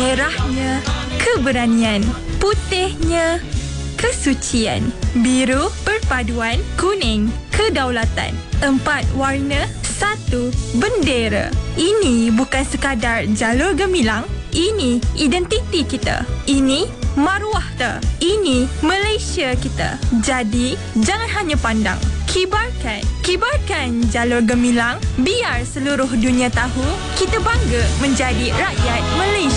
Merahnya keberanian, putihnya kesucian, biru perpaduan, kuning kedaulatan. 4 warna, 1 bendera. Ini bukan sekadar jalur gemilang, ini identiti kita. Ini maruah kita. Ini Malaysia kita. Jadi, jangan hanya pandang. Kibarkan jalur gemilang. Biar seluruh dunia tahu kita bangga menjadi rakyat Malaysia.